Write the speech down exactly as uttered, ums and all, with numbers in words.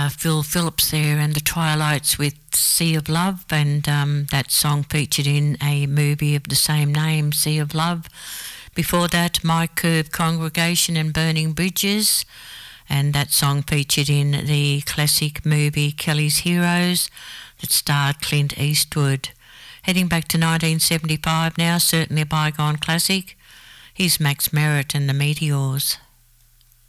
uh, Phil Phillips there and the Twilights with Sea of Love, and um, that song featured in a movie of the same name, Sea of Love. Before that, Mike Curb Congregation and Burning Bridges, and that song featured in the classic movie Kelly's Heroes that starred Clint Eastwood. Heading back to nineteen seventy-five now, certainly a bygone classic. Here's Max Merritt and the Meteors.